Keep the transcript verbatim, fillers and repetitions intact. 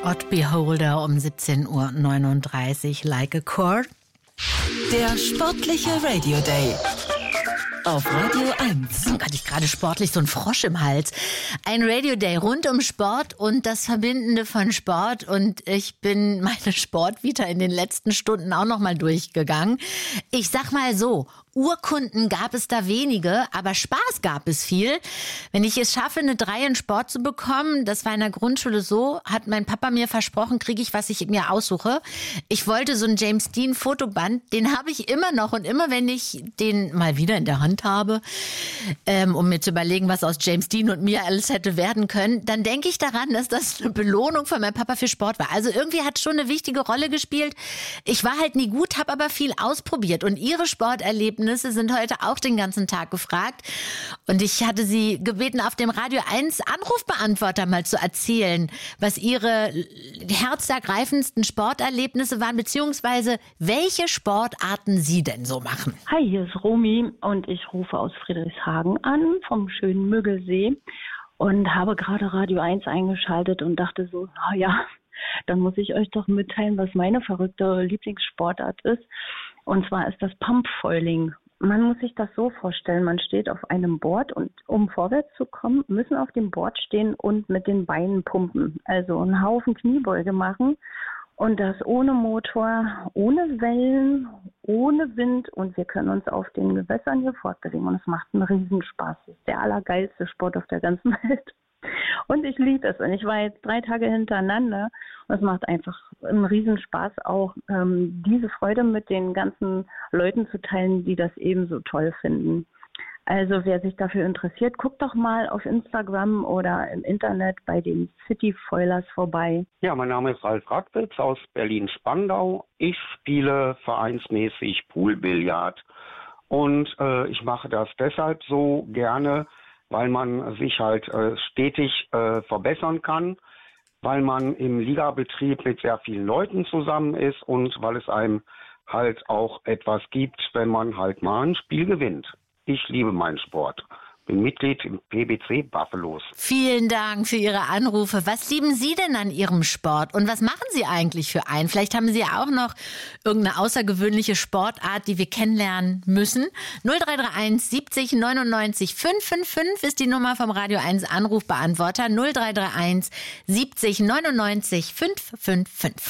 Odd Beholder um siebzehn Uhr neununddreißig, Like a Chord. Der sportliche Radio Day auf Radio eins. Oh Gott, ich gerade sportlich so ein Frosch im Hals. Ein Radio Day rund um Sport und das Verbindende von Sport. Und ich bin meine Sportvita in den letzten Stunden auch noch mal durchgegangen. Ich sag mal so, Urkunden gab es da wenige, aber Spaß gab es viel. Wenn ich es schaffe, eine drei in Sport zu bekommen, das war in der Grundschule so, hat mein Papa mir versprochen, kriege ich, was ich mir aussuche. Ich wollte so einen James Dean Fotoband, den habe ich immer noch und immer wenn ich den mal wieder in der Hand habe, ähm, um mir zu überlegen, was aus James Dean und mir alles hätte werden können, dann denke ich daran, dass das eine Belohnung von meinem Papa für Sport war. Also irgendwie hat schon eine wichtige Rolle gespielt. Ich war halt nie gut, habe aber viel ausprobiert und ihre Sporterlebnisse sind heute auch den ganzen Tag gefragt. Und ich hatte sie gebeten, auf dem Radio eins Anrufbeantworter mal zu erzählen, was ihre herzergreifendsten Sporterlebnisse waren, beziehungsweise welche Sportarten sie denn so machen. Hi, hier ist Romy und ich rufe aus Friedrichshagen an, vom schönen Müggelsee und habe gerade Radio eins eingeschaltet und dachte so, na ja, dann muss ich euch doch mitteilen, was meine verrückte Lieblingssportart ist. Und zwar ist das Pumpfoiling. Man muss sich das so vorstellen, man steht auf einem Board und um vorwärts zu kommen, müssen auf dem Board stehen und mit den Beinen pumpen. Also einen Haufen Kniebeuge machen und das ohne Motor, ohne Wellen, ohne Wind und wir können uns auf den Gewässern hier fortbewegen und es macht einen Riesenspaß. Das ist der allergeilste Sport auf der ganzen Welt. Und ich liebe es. Und ich war jetzt drei Tage hintereinander und es macht einfach einen Riesenspaß auch, ähm, diese Freude mit den ganzen Leuten zu teilen, die das ebenso toll finden. Also wer sich dafür interessiert, guckt doch mal auf Instagram oder im Internet bei den City Foilers vorbei. Ja, mein Name ist Ralf Radwitz aus Berlin-Spandau. Ich spiele vereinsmäßig Poolbillard und äh, ich mache das deshalb so gerne, weil man sich halt äh, stetig äh, verbessern kann, weil man im Ligabetrieb mit sehr vielen Leuten zusammen ist und weil es einem halt auch etwas gibt, wenn man halt mal ein Spiel gewinnt. Ich liebe meinen Sport. Bin Mitglied im P B C Buffalos. Vielen Dank für Ihre Anrufe. Was lieben Sie denn an Ihrem Sport und was machen Sie eigentlich für einen? Vielleicht haben Sie auch noch irgendeine außergewöhnliche Sportart, die wir kennenlernen müssen. null drei drei eins siebzig neunundneunzig fünfhundertfünfundfünfzig ist die Nummer vom Radio eins Anrufbeantworter. null drei drei eins siebzig neunundneunzig fünfhundertfünfundfünfzig.